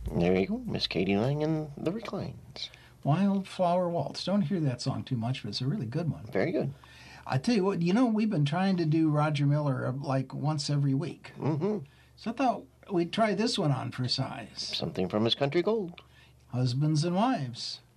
There you go, Miss Katie Lang and the Reclines. Wildflower Waltz. Don't hear that song too much, but it's a really good one. Very good. I tell you what, we've been trying to do Roger Miller like once every week. Mm-hmm. So I thought we'd try this one on for size. Something from his Country Gold. Husbands and Wives.